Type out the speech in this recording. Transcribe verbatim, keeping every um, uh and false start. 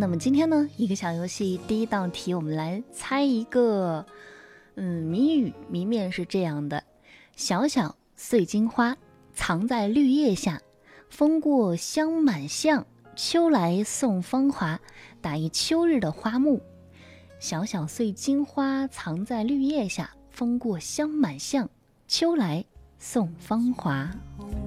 那么今天呢，一个小游戏，第一道题我们来猜一个嗯谜语，谜面是这样的：小小碎金花，藏在绿叶下，风过香满巷，秋来送芳华，打一秋日的花木。小小碎金花藏在绿叶下，风过香满巷，秋来送芳华。